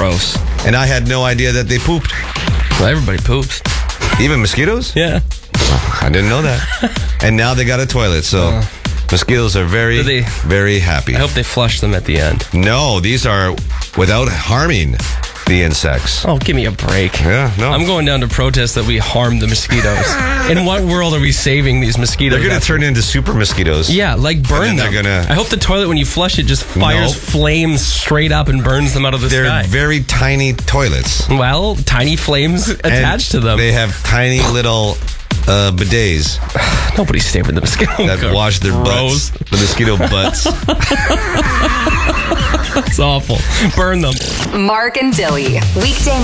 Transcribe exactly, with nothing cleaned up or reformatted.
Gross. And I had no idea that they pooped. Well, everybody poops. Even mosquitoes? Yeah. I didn't know that. And now they got a toilet, so uh, mosquitoes are very, they, very happy. I hope they flush them at the end. No, these are without harming the insects. Oh, give me a break. Yeah, no. I'm going down to protest that we harm the mosquitoes. In what world are we saving these mosquitoes? They're going to turn into super mosquitoes. Yeah, like burn them. They're gonna... I hope the toilet, when you flush it, just fires nope. flames straight up and burns them out of the they're sky. They're very tiny toilets. Well, tiny flames attached and to them. They have tiny little uh, bidets. Nobody's saving the mosquitoes. That wash their Gross. butts. The mosquito butts. That's awful. Burn them. Mark and Dilly. Weekday